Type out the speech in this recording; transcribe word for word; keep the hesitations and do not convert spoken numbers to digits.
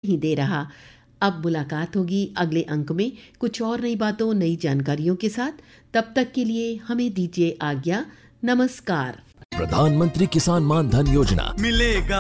नहीं दे रहा। अब मुलाकात होगी अगले अंक में कुछ और नई बातों नई जानकारियों के साथ। तब तक के लिए हमें दीजिए आज्ञा। नमस्कार। प्रधानमंत्री किसान मान धन योजना मिलेगा